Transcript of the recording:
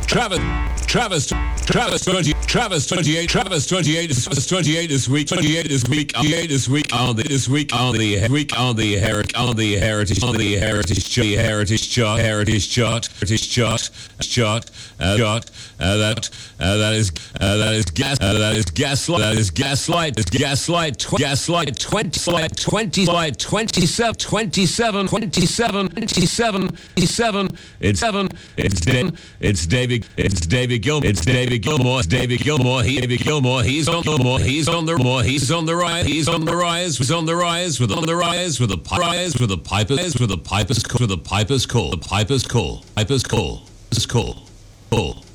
Travis 28 this week 28 this week on the heritage chart that is gaslight 27 it's David Gilmour he's on the rise with the Piper's call